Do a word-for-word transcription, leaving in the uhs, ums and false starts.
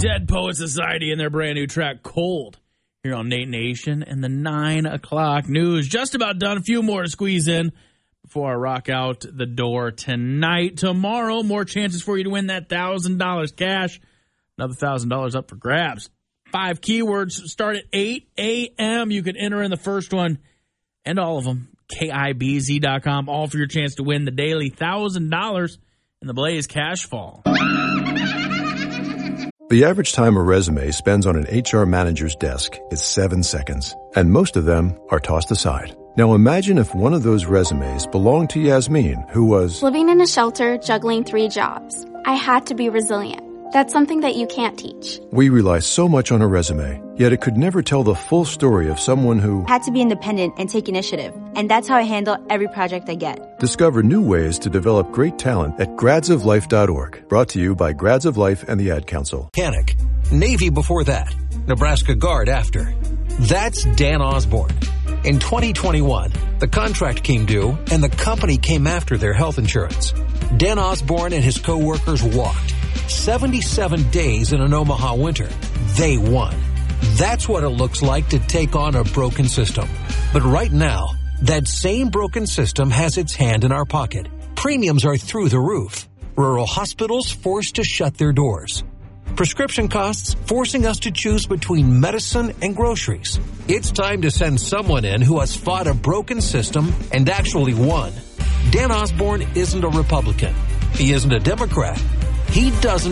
Dead Poet Society and their brand new track, Cold, here on Nate Nation and the nine o'clock news. Just about done. A few more to squeeze in before I rock out the door tonight. Tomorrow, more chances for you to win that one thousand dollars cash. Another one thousand dollars up for grabs. Five keywords start at eight a.m. You can enter in the first one and all of them. K I B Z dot com, all for your chance to win the daily one thousand dollars in the Blaze Cash Fall. The average time a resume spends on an H R manager's desk is seven seconds, and most of them are tossed aside. Now imagine if one of those resumes belonged to Yasmin, who was living in a shelter, juggling three jobs. I had to be resilient. That's something that you can't teach. We rely so much on a resume, yet it could never tell the full story of someone who had to be independent and take initiative. And that's how I handle every project I get. Discover new ways to develop great talent at grads of life dot org. Brought to you by Grads of Life and the Ad Council. Mechanic, Navy before that, Nebraska Guard after. That's Dan Osborne. In twenty twenty-one, the contract came due and the company came after their health insurance. Dan Osborne and his co-workers walked seventy-seven days in an Omaha winter. They won. That's what it looks like to take on a broken system. But right now, that same broken system has its hand in our pocket. Premiums are through the roof. Rural hospitals forced to shut their doors. Prescription costs forcing us to choose between medicine and groceries. It's time to send someone in who has fought a broken system and actually won. Dan Osborne isn't a Republican. He isn't a Democrat. He doesn't